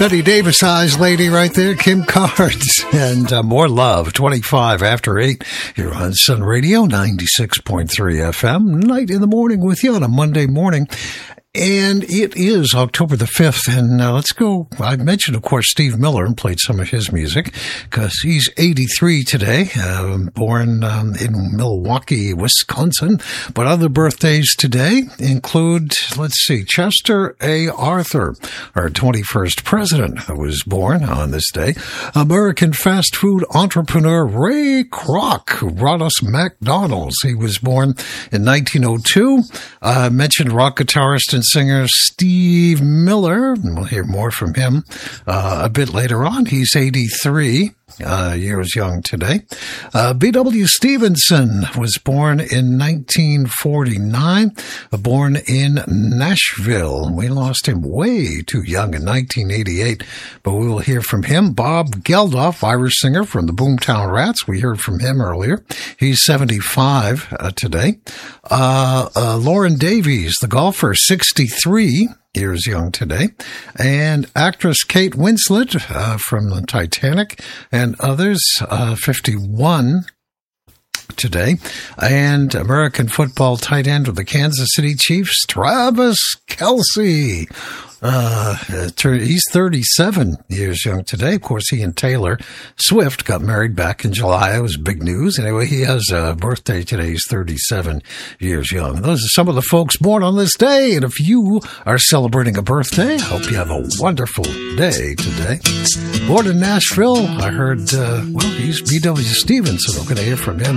Betty Davis-sized lady right there, Kim Carnes, and More Love, 25 after 8 here on Sun Radio, 96.3 FM, night in the morning with you on a Monday morning. And it is October the 5th, and let's go. I mentioned, of course, Steve Miller and played some of his music because he's 83 today, born in Milwaukee, Wisconsin. But other birthdays today include, let's see, Chester A. Arthur, our 21st president, who was born on this day. American fast food entrepreneur Ray Kroc, who brought us McDonald's. He was born in 1902. I mentioned rock guitarist and singer Steve Miller, and we'll hear more from him a bit later on. He's 83 years young today. B.W. Stevenson was born in 1949, born in Nashville. We lost him way too young in 1988, but we will hear from him. Bob Geldof, Irish singer from the Boomtown Rats. We heard from him earlier. He's 75 today. Lauren Davies, the golfer, 63 years young today, and actress Kate Winslet from the Titanic and others, 51 today, and American football tight end of the Kansas City Chiefs, Travis Kelce. He's 37 years young today. Of course, he and Taylor Swift got married back in July. It was big news. Anyway, he has a birthday today. He's 37 years young. Those are some of the folks born on this day. And if you are celebrating a birthday, I hope you have a wonderful day today. Born in Nashville, I heard, he's B.W. Stevenson. We're going to hear from him